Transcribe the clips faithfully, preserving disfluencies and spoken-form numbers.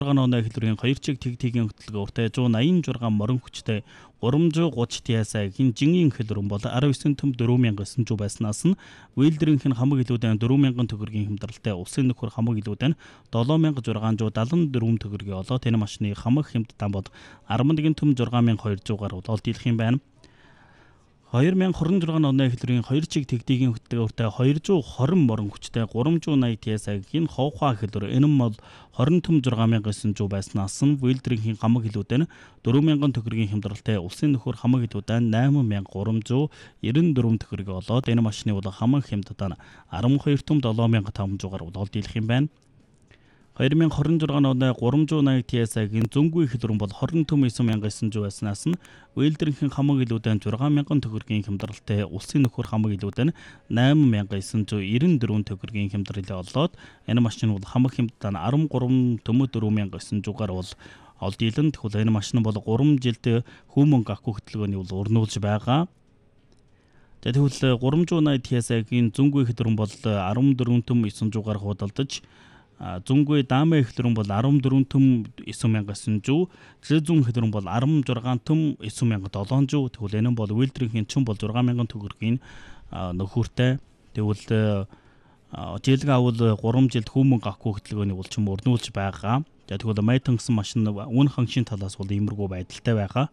оны хэлбэрийн хоёр чиг тэг тэгийн хөтөлбөртэй one eighty-six морин хүчтэй three thirty ти эс ай-гийн жингийн хэлбэр бол nineteen төм four thousand нine hundred байснаас нь Вейлдрийнх нь хамаг илүүдэн four thousand төгрөгийн хямдралтай улсын нөхөр хамаг илүүдэн seven thousand six hundred seventy-four төгрөгийн олоод энэ машины хамаг хямдтан бол eleven төм six thousand two hundred гаруй олоод дийлэх юм байна. twenty twenty-six оны хэлбэрийн хоёр чиг тэгтийн хөтөлбөртэй two twenty морин хүчтэй three eighty ти эс ай-гийн ховхоо хэлбэр энэ нь бол twenty төм six thousand nine hundred байснаас нь Вейлдрийнхийн хамаг илүүдэн four thousand төгрөгийн хямдралтай улсын нөхөр хамаг илүүдэн eight thousand three hundred ninety-four төгрөгийг олоод энэ машины бол хамаг хямдтан twelve төм seven thousand five hundred гаруй олоод дийлэх юм байна. twenty twenty-six оны three ninety ти эс ай-гийн зөнгүй хэлбэр бол twenty төм nine thousand nine hundred байснаас нь Вейлдрийнхэн хамаг илүүдэн six thousand төгрөгийн хямдралтай улсын нөхөр хамаг илүүдэн eight thousand nine hundred ninety-four төгрөгийн хямдралыг олоод энэ машин бол хамаг хямдтан thirty-three төм four thousand nine hundred гаруй ол дийлэн тэгвэл энэ машин бол three жилд хүмүүнг авах хөтөлбөрийн бол өрнүүлж байгаа. За тэгвэл three ninety ти эс ай-гийн зөнгүй хэлбэр бол fourteen төм nine hundred гаруй худалдаж зөнгүй даамын хэлбэр бол fourteen төм nine thousand nine hundred, зүүн хэлбэр бол sixteen төм nine thousand seven hundred. Тэгвэл энэ бол Вейлдрийнхэн чинь бол six thousand төгрөгийн нөхөртэй. Тэгвэл жилг авал three жилд хүмүүнг авахгүй хөтөлбөрийн бол ч юм өрнүүлж байгаа. За тэгвэл Майтан гэсэн машин үн хангшийн талаас бол иймэрхүү байдалтай байгаа.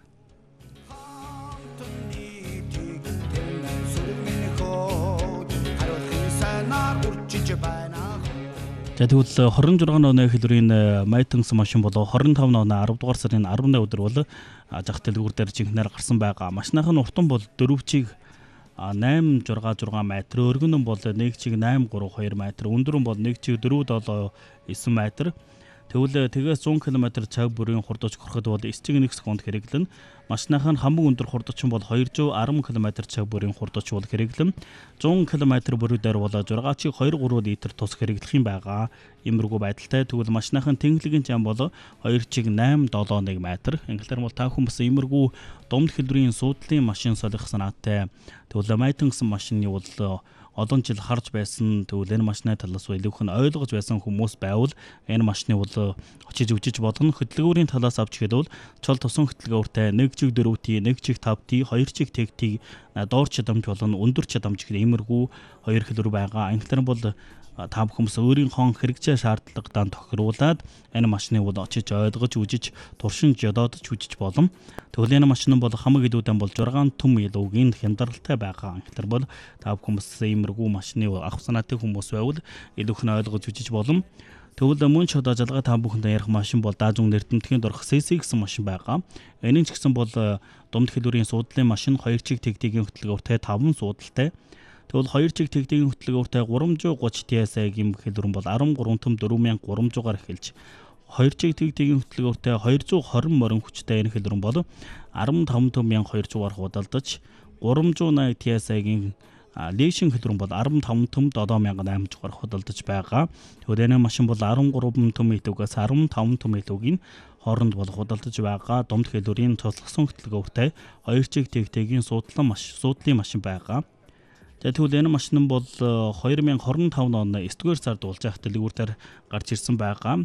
За тэгвэл twenty-six оны хэлбэрийн Майтан гэсэн машин бол twenty-five оны ten дугаар сарын ten өдөр бол зах дэлгүүр дээр жинхнээр гарсан байгаа. Машиных нь уртан бол four чиг eight sixty-six метр, өргөн нь бол one чиг eight thirty-two метр, өндөр нь бол one чиг four seventy-nine метр. Тэгвэл тэгээс one км цаг бүрийн хурдч хүрхэд бол nine секунд хэрэглэн. Машиных нь хамгийн өндөр хурдч нь бол two ten км цаг бүрийн хурдч бол хэрэглэн. one км бүрээр бол six чиг two three литр тус хэрэглэх юм байгаа. Иймэрхүү байдалтай. Тэгвэл машиных нь тэнхлэгийн зам бол two чиг eight seventy-one метр. Инглээр бол та хүмүүс иймэрхүү дунд хэлбэрийн суудлын машин солих санаатай. Тэгвэл Майтан гэсэн машины бол олон жил харж байсан. Тэгвэл энэ машины талаас илүүх нь ойлгож байсан хүмүүс байвал энэ машины бол очиж үжиж бодгоно. Хөдөлгөөрийн талаас авч ихэд бол чол тусан хөдөлгөөртэй one чиг four ти, one чиг five ти, two чиг тэгтиг доор чадамж болон өндөр чадамж гэх иймэрхүү хоёр хэлбэр байгаа. Англиар бол та бүхэн өөрийнхөө хэрэгцээ шаардлагатай тохируулаад энэ машины бол очиж ойлгож үжиж туршин жододж үжиж болно. Тэгвэл энэ машин бол хамаг илүүдэн бол six төм илүүгийн хямдралтай байгаа. Англиар бол та бүхэн иймэрхүү машины авах санаатай хүмүүс байвал илүүх нь ойлгож үжиж болно. Тэгвэл мөн ч одоо жалгаа та бүхэнд ярих машин бол даажун нэртэмтгийн дорх си си гэсэн машин байгаа. Энэ нь ч гэсэн бол дунд хэлбэрийн суудлын машин two чиг тэгтгийн хөтөлбөртэй five суудалтай. Тэгвэл two чиг тэгтгийн хөтөлбөртэй three thirty ти эс ай-гийн хэлбэр бол thirty-three төм four thousand three hundred-аар эхэлж two чиг тэгтгийн хөтөлбөртэй two twenty морин хүчтэй энэ хэлбэр бол fifteen төм one thousand two hundred-аар худалдаж three ninety ти эс ай-гийн лейшин хэлбэр бол fifteen төм seven thousand eight hundred-аар худалдаж байгаа. Тэгвэл энэ машин бол thirteen төм илүүгээс fifteen төм илүүгийн хооронд бол худалдаж байгаа. Дунд хэлбэрийн цоцлогсон хөтөлбөртэй two чиг тэгтгийн суудлын машин суудлын машин байгаа. За тэгвэл энэ машин бол twenty twenty-five оны nine дугаар сард болж ах дэлгүүр дээр гарч ирсэн байгаа.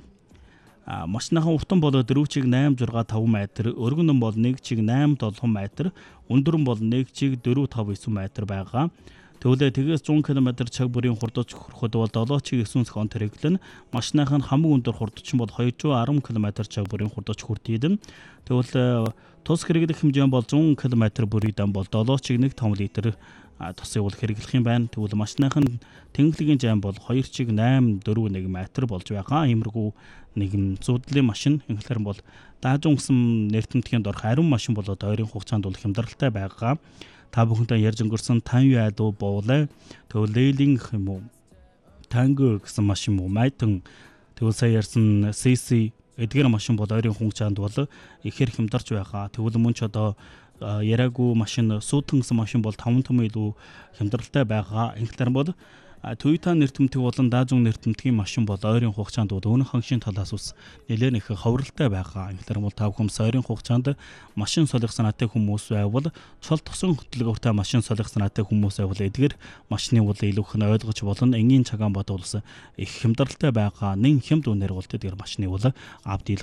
А машиныхаа уртан бол four чиг eight sixty-five метр, өргөн нь бол one чиг eight seventy метр, өндөр нь бол one чиг four fifty-nine метр байгаа. Тэгвэл тэгээс one км цаг бүрийн хурдч хүрэхэд бол seven чиг nine секунд хэрэглэн. Машиных нь хамгийн өндөр хурдч нь бол two ten км цаг бүрийн хурдч хүртээдэн. Тэгвэл тус хэрэглэх хэмжээ бол one км бүрийдэн бол seven чиг fifteen литр тусыг бол хэрэглэх юм байна. Тэгвэл машиных нь тэнхлэгийн зам бол two чиг eight forty-one метр болж байгаа. Иймэрхүү нэгэн зүүдлын машин. Инглээр бол даажун гэсэн нэртэмтгийн дорх ариун машин болоод ойрын хугацаанд бол хямдралтай байгаа. Та бүхэнтэй ярьж өнгөрсөн Танью айдуу буулаа. Тэгвэл Лейлинг юм уу? Танго гэсэн машин уу? Майтан тэгвэл сая ярьсан си си эдгээр машин бол ойрын хугацаанд бол ихээр хямдарч байгаа. Тэгвэл мөн ч одоо яраагүй машин суудсан гэсэн машин бол five төм илүү хямдралтай байгаа. Инглээр бол Toyota нэр томтыг болон Dazun нэр томтгийн машин бол ойрын хугацаанд өнөх хангшийн талаас ус нэлээд их ховролтой байгаа. Тэгэхээр бол та бүхэн ойрын хугацаанд машин солих санаатай хүмүүс байвал цол тосон хөтөлбөртэй машин солих санаатай хүмүүс байвал эдгээр машины бол илүү их ойлгож болно. Энгийн цагаан бодвол их хямдралтай байгаа. Нэн хямд үнээр бол эдгээр машины бол авд